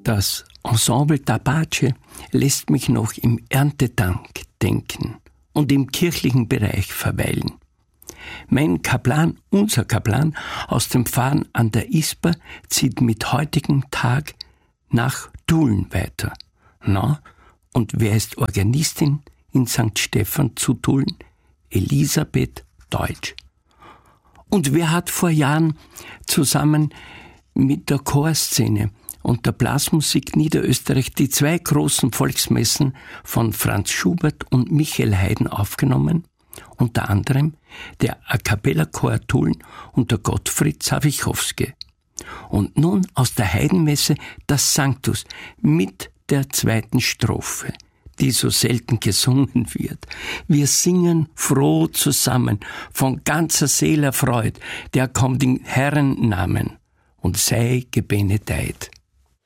Das Ensemble Tabace lässt mich noch im Erntedank denken und im kirchlichen Bereich verweilen. Mein Kaplan, unser Kaplan aus dem Pfarren an der Isper zieht mit heutigem Tag nach Tulln weiter. Na, und wer ist Organistin in St. Stephan zu Tulln? Elisabeth Deutsch. Und wer hat vor Jahren zusammen mit der Chorszene und der Blasmusik Niederösterreich die 2 großen Volksmessen von Franz Schubert und Michael Haydn aufgenommen? Unter anderem der A Cappella Chor Tulln und der Gottfried Zawichowski. Und nun aus der Haydnmesse das Sanctus mit der 2. Strophe, die so selten gesungen wird. Wir singen froh zusammen, von ganzer Seele erfreut, der kommt in Herren Namen und sei gebenedeit.